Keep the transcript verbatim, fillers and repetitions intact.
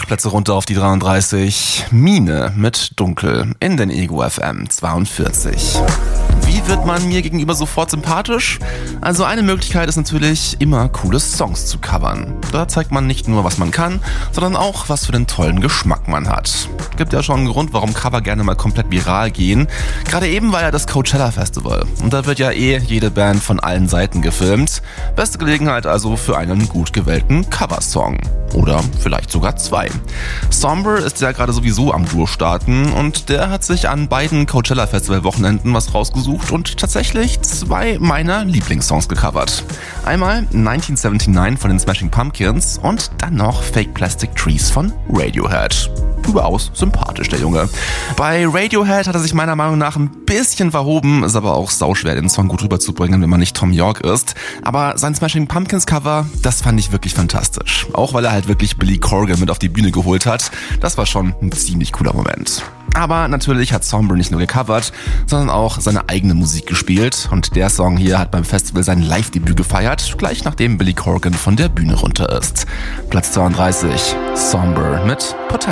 Acht Plätze runter auf die dreiunddreißig. Mine mit Dunkel in den Ego F M zweiundvierzig. Wie wird man mir gegenüber sofort sympathisch? Also eine Möglichkeit ist natürlich, immer coole Songs zu covern. Da zeigt man nicht nur, was man kann, sondern auch, was für den tollen Geschmack man hat. Gibt ja schon einen Grund, warum Cover gerne mal komplett viral gehen. Gerade eben war ja das Coachella Festival und da wird ja eh jede Band von allen Seiten gefilmt. Beste Gelegenheit also für einen gut gewählten Coversong. Oder vielleicht sogar zwei. Somber ist ja gerade sowieso am Durchstarten und der hat sich an beiden Coachella Festival Wochenenden was rausgesucht und tatsächlich zwei meiner Lieblingssongs gecovert. Einmal neunzehnhundertneunundsiebzig von den Smashing Pumpkins und dann noch Fake Plastic Trees von Radiohead. Überaus sympathisch, der Junge. Bei Radiohead hat er sich meiner Meinung nach ein bisschen verhoben, ist aber auch sauschwer, den Song gut rüberzubringen, wenn man nicht Tom York ist. Aber sein Smashing Pumpkins Cover, das fand ich wirklich fantastisch. Auch weil er halt wirklich Billy Corgan mit auf die Bühne geholt hat. Das war schon ein ziemlich cooler Moment. Aber natürlich hat Somber nicht nur gecovert, sondern auch seine eigene Musik gespielt. Und der Song hier hat beim Festival sein Live-Debüt gefeiert, gleich nachdem Billy Corgan von der Bühne runter ist. Platz zweiunddreißig, Somber mit Potential.